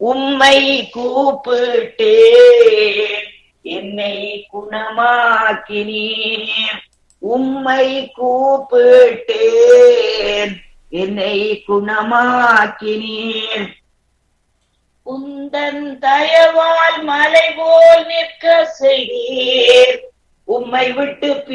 உம்மை கூப்பிட்டேன், என்னை குணமாக்கினீர். உம்மை கூப்பிட்டேன், என்னை குணமாக்கினீர். உந்தன் தயவால் மலை போல் நிற்க செய்தீர். உம்மை விட்டு